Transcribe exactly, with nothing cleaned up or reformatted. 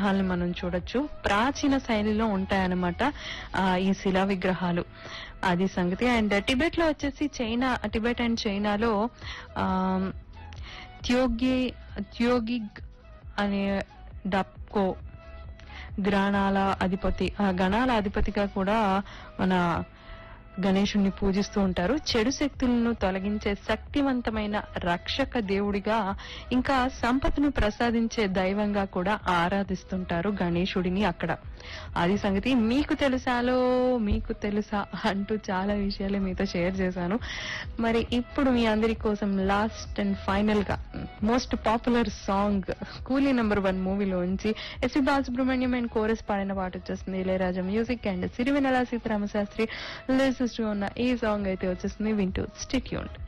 విగ్రహాలను మనం చూడొచ్చు. ప్రాచీన శైలిలో ఉంటాయన్నమాట ఈ శిలా విగ్రహాలు. అది సంగతి. అండ్ టిబెట్ లో వచ్చేసి చైనా టిబెట్ అండ్ చైనాలో ఆ త్యోగి త్యోగిగ్ అనే డప్కో గ్రాణాల అధిపతి ఆ గణాల అధిపతిగా కూడా మన గణేశుణ్ణి పూజిస్తూ ఉంటారు. చెడు శక్తులను తొలగించే శక్తివంతమైన రక్షక దేవుడిగా, ఇంకా సంపదను ప్రసాదించే దైవంగా కూడా ఆరాధిస్తుంటారు గణేశుడిని అక్కడ. అది సంగతి. మీకు తెలుసాలో మీకు తెలుసా అంటూ చాలా విషయాలు మీతో షేర్ చేశాను. మరి ఇప్పుడు మీ అందరి కోసం లాస్ట్ అండ్ ఫైనల్ గా మోస్ట్ పాపులర్ సాంగ్ కూలీ number one మూవీలోంచి SV Balasubrahmanyam and chorus పాడిన పాట వచ్చేస్తుంది. Ilaiyaraaja music and Sirivennela Sitarama Sastry lyricist ఉన్న ఈ సాంగ్ అయితే వచ్చేస్తుంది. వింటూ స్టే ట్యూన్డ్.